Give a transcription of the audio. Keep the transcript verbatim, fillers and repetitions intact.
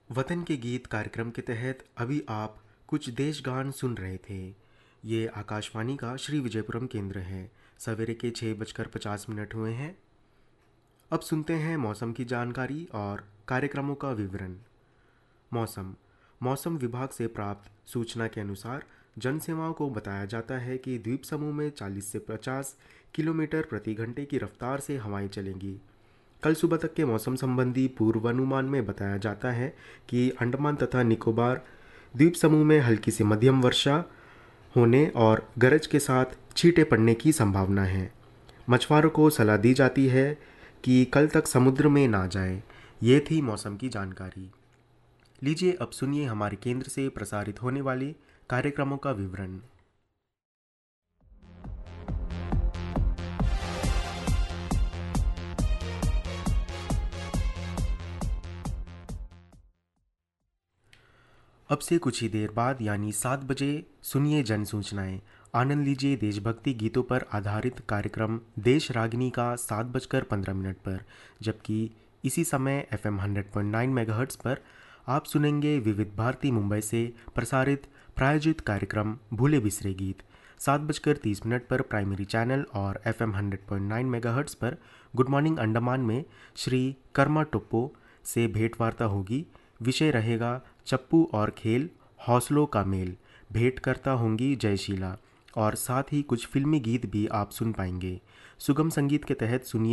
वतन के गीत कार्यक्रम के तहत अभी आप कुछ देश गान सुन रहे थे। ये आकाशवाणी का श्री विजयपुरम केंद्र है। सवेरे के छः बजकर पचास मिनट हुए हैं। अब सुनते हैं मौसम की जानकारी और कार्यक्रमों का विवरण। मौसम मौसम विभाग से प्राप्त सूचना के अनुसार जनसेवाओं को बताया जाता है कि द्वीप समूह में चालीस से पचास किलोमीटर प्रति घंटे की रफ्तार से हवाएं चलेंगी। कल सुबह तक के मौसम संबंधी पूर्वानुमान में बताया जाता है कि अंडमान तथा निकोबार द्वीप समूह में हल्की से मध्यम वर्षा होने और गरज के साथ छींटे पड़ने की संभावना है। मछुआरों को सलाह दी जाती है कि कल तक समुद्र में ना जाएं। ये थी मौसम की जानकारी। लीजिए अब सुनिए हमारे केंद्र से प्रसारित होने वाले कार्यक्रमों का विवरण। अब से कुछ ही देर बाद यानी सात बजे सुनिए जन सूचनाएं। आनंद लीजिए देशभक्ति गीतों पर आधारित कार्यक्रम देश रागिनी का सात बजकर पंद्रह मिनट पर, जबकि इसी समय F am hundred point nine megahertz पर आप सुनेंगे विविध भारती मुंबई से प्रसारित प्रायोजित कार्यक्रम भूले बिसरे गीत। सात बजकर तीस मिनट पर प्राइमरी चैनल और F am hundred point nine megahertz पर गुड मॉर्निंग अंडमान में श्री कर्मा टोप्पो से भेंट वार्ता होगी। विषय रहेगा चप्पू और खेल, हौसलों का मेल। भेंट करता होंगी जयशीला और साथ ही कुछ फिल्मी गीत भी आप सुन पाएंगे। सुगम संगीत के तहत सुनिए